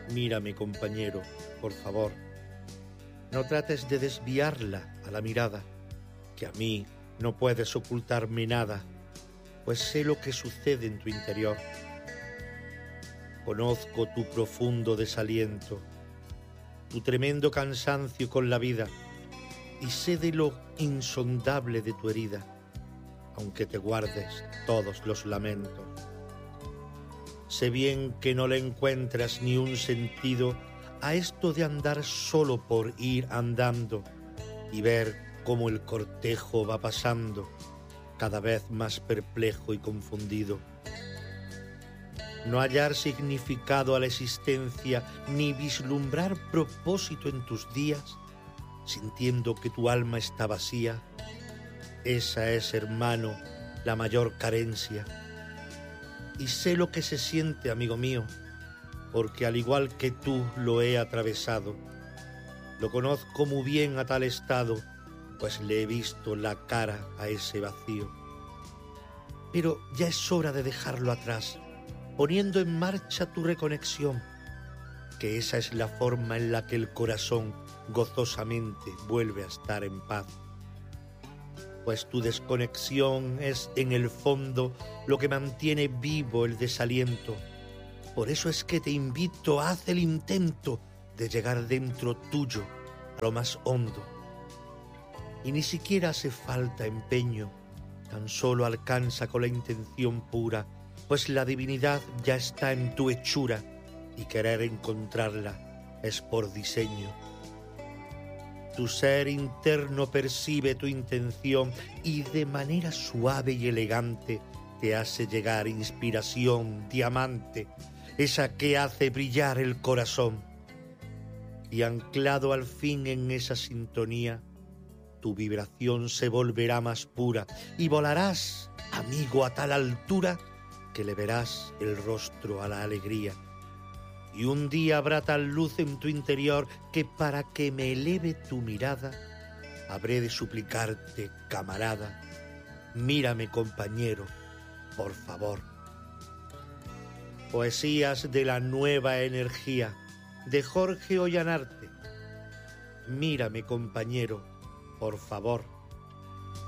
Mírame, compañero, por favor. No trates de desviarla a la mirada, que a mí no puedes ocultarme nada, pues sé lo que sucede en tu interior. Conozco tu profundo desaliento, tu tremendo cansancio con la vida, y sé de lo insondable de tu herida, aunque te guardes todos los lamentos. Sé bien que no le encuentras ni un sentido a esto de andar solo por ir andando y ver cómo el cortejo va pasando, cada vez más perplejo y confundido. No hallar significado a la existencia ni vislumbrar propósito en tus días, sintiendo que tu alma está vacía, esa es, hermano, la mayor carencia. Y sé lo que se siente, amigo mío, porque al igual que tú lo he atravesado. Lo conozco muy bien a tal estado, pues le he visto la cara a ese vacío. Pero ya es hora de dejarlo atrás, poniendo en marcha tu reconexión, que esa es la forma en la que el corazón gozosamente vuelve a estar en paz. Pues tu desconexión es en el fondo lo que mantiene vivo el desaliento. Por eso es que te invito, haz el intento de llegar dentro tuyo, a lo más hondo. Y ni siquiera hace falta empeño, tan solo alcanza con la intención pura, pues la divinidad ya está en tu hechura y querer encontrarla es por diseño. Tu ser interno percibe tu intención y de manera suave y elegante te hace llegar inspiración, diamante, esa que hace brillar el corazón. Y anclado al fin en esa sintonía, tu vibración se volverá más pura y volarás, amigo, a tal altura que le verás el rostro a la alegría. Y un día habrá tal luz en tu interior que para que me eleve tu mirada, habré de suplicarte, camarada, mírame, compañero, por favor. Poesías de la nueva energía, de Jorge Ollanarte. Mírame, compañero, por favor.